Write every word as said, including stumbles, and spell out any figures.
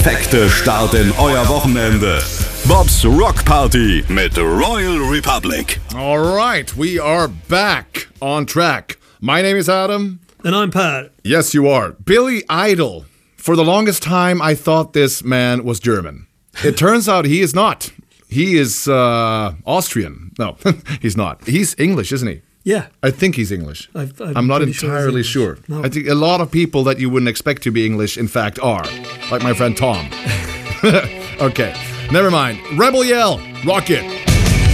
Perfekte Start in euer Wochenende. Bob's Rock Party mit Royal Republic. All right, we are back on track. My name is Adam. And I'm Pat. Yes, you are. Billy Idol. For the longest time, I thought this man was German. It turns out he is not. He is uh, Austrian. No, he's not. He's English, isn't he? Yeah. I think he's English. I've, I'm, I'm not pretty entirely sure. sure. No. I think a lot of people that you wouldn't expect to be English, in fact, are. Like my friend Tom. Okay, never mind. Rebel Yell, rock it.